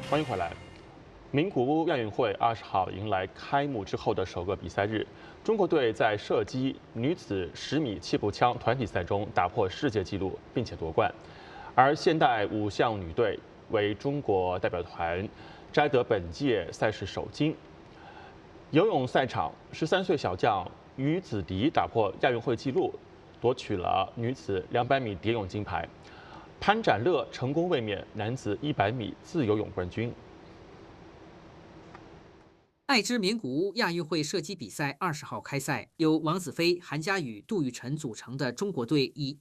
欢迎回来。名古屋亚运会20号迎来开幕之后的首个比赛日，中国队在射击女子10米气步枪团体赛中打破世界纪录，并且夺冠。而现代5项女队为中国代表团摘得本届赛事首金。游泳赛场，13岁小将于子迪打破亚运会纪录，夺取了女子200米蝶泳金牌。潘展乐成功卫冕男子100米自由泳冠军。 爱知名古屋亚运会射击比赛20号开赛，由王子飞、韩佳宇、杜雨辰组成的中国队以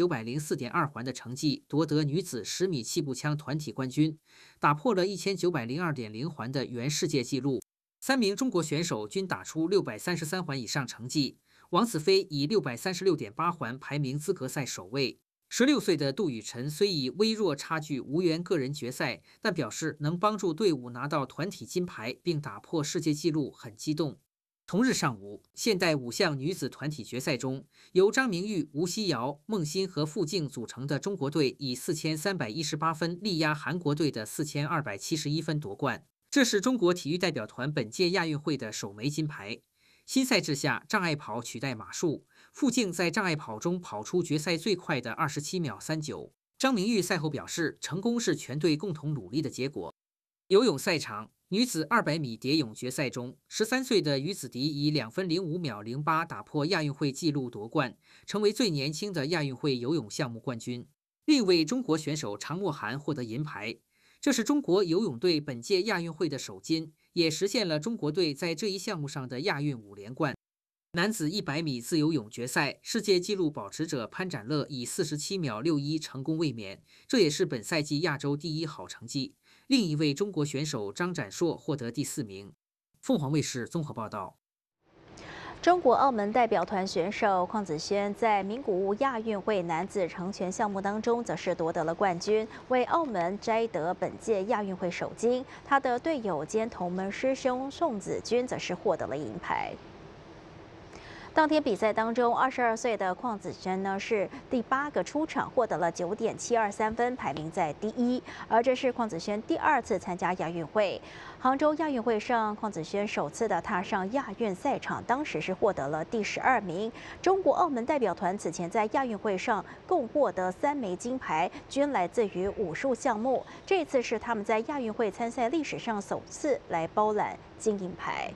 1904.2环的成绩夺得女子10米气步枪团体冠军，打破了1902.0环的原世界纪录。3名中国选手均打出633环以上成绩，王子飞以636.8环排名资格赛首位。16岁的杜雨辰虽以微弱差距无缘个人决赛，但表示能帮助队伍拿到团体金牌并打破世界纪录，很激动。同日上午，现代5项女子团体决赛中，由张明玉、吴曦瑶、孟欣和傅静组成的中国队以4318分力压韩国队的4271分夺冠，这是中国体育代表团本届亚运会的首枚金牌。新赛制下，障碍跑取代马术。傅静在障碍跑中跑出决赛最快的27秒39。张明玉赛后表示，成功是全队共同努力的结果。游泳赛场，女子200米蝶泳决赛中，13岁的于子迪以2分05秒08打破亚运会纪录夺冠，成为最年轻的亚运会游泳项目冠军。另一位中国选手常默涵获得银牌，这是中国游泳队本届亚运会的首金，也实现了中国队在这一项目上的亚运5连冠。男子100米自由泳决赛，世界纪录保持者潘展乐以47秒61成功卫冕，这也是本赛季亚洲第1好成绩。另一位中国选手张展硕获得第4名。凤凰卫视综合报道。 中国澳门代表团选手邝子轩在名古屋亚运会男子成拳项目当中，则是夺得了冠军，为澳门摘得本届亚运会首金。他的队友兼同门师兄宋子君则是获得了银牌。当天比赛当中，22岁的邝子轩呢是第8个出场，获得了9.723分，排名在第1。而这是邝子轩第2次参加亚运会。杭州亚运会上，邝子轩首次的踏上亚运赛场，当时是获得了第12名。中国澳门代表团此前在亚运会上共获得3枚金牌，均来自于武术项目。这次是他们在亚运会参赛历史上首次来包揽金银牌。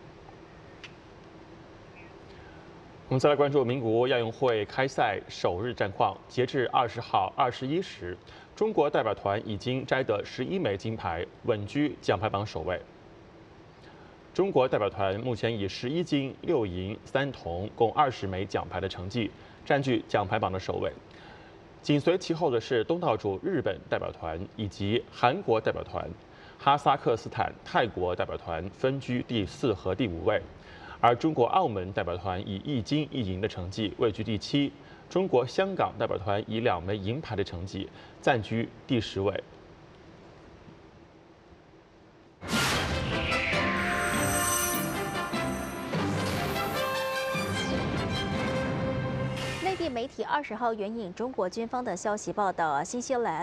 我们再来关注名古屋亚运会开赛首日战况。截至20号21时，中国代表团已经摘得11枚金牌，稳居奖牌榜首位。中国代表团目前以11金6银3铜共20枚奖牌的成绩，占据奖牌榜的首位。紧随其后的是东道主日本代表团以及韩国代表团，哈萨克斯坦、泰国代表团分居第4和第5位。而中国澳门代表团以1金1银的成绩位居第7，中国香港代表团以2枚银牌的成绩暂居第10位。 内地媒体20号援引中国军方的消息报道，新西兰